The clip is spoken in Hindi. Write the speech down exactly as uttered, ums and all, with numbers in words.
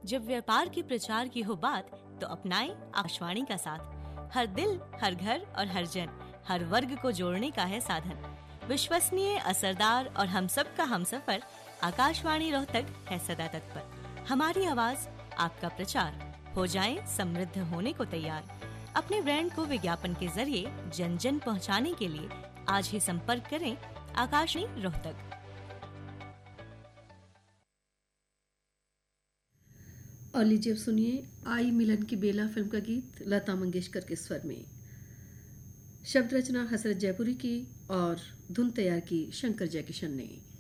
जब व्यापार के प्रचार की हो बात तो अपनाएं आकाशवाणी का साथ। हर दिल, हर घर और हर जन, हर वर्ग को जोड़ने का है साधन। विश्वसनीय, असरदार और हम सब का हमसफर, आकाशवाणी रोहतक है सदा तत्पर। हमारी आवाज, आपका प्रचार, हो जाएं समृद्ध होने को तैयार। अपने ब्रांड को विज्ञापन के जरिए जन जन पहुंचाने के लिए आज ही संपर्क करें आकाशवाणी रोहतक। और लीजिए अब सुनिए आई मिलन की बेला फिल्म का गीत लता मंगेशकर के स्वर में। शब्द रचना हसरत जयपुरी की और धुन तैयार की शंकर जयकिशन ने।